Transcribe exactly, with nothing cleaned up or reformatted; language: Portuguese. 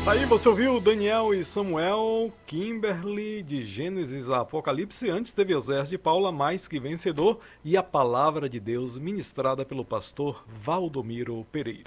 Aí você ouviu Daniel e Samuel, Kimberly, de Gênesis a Apocalipse. Antes teve Osés de Paula, Mais Que Vencedor, e a Palavra de Deus ministrada pelo pastor Valdomiro Pereira.